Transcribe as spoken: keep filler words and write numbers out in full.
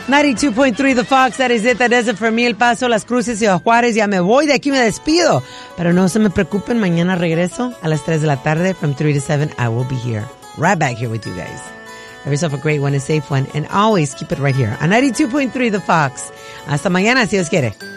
ninety-two point three The Fox, that is it, that is it for me. El Paso, Las Cruces y Juárez. Ya me voy, de aquí me despido. Pero no se me preocupen, mañana regreso a las tres de la tarde. From three to seven, I will be here. Right back here with you guys. Have yourself a great one, a safe one, and always keep it right here on ninety-two point three The Fox. Hasta mañana, si Dios quiere.